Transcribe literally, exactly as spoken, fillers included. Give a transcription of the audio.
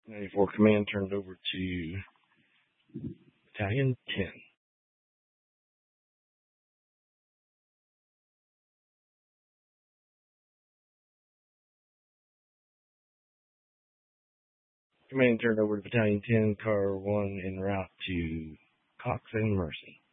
ninety-four command turned over to Battalion ten. Command turned over to Battalion ten, Car one en route to Cox and Mercy.